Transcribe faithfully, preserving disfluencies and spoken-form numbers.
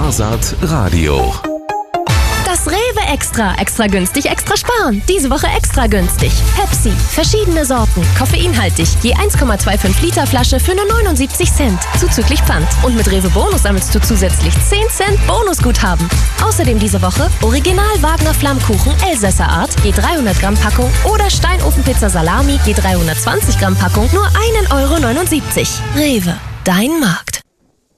Sparsat Radio. Das Rewe Extra. Extra günstig, extra sparen. Diese Woche extra günstig. Pepsi. Verschiedene Sorten. Koffeinhaltig. Je eins Komma fünfundzwanzig Liter Flasche für nur neunundsiebzig Cent. Zuzüglich Pfand. Und mit Rewe Bonus sammelst du zusätzlich zehn Cent Bonusguthaben. Außerdem diese Woche Original Wagner Flammkuchen Elsässer Art. Je dreihundert Gramm Packung. Oder Steinofenpizza Salami. Je dreihundertzwanzig Gramm Packung. Nur ein Euro neunundsiebzig. Rewe. Dein Markt.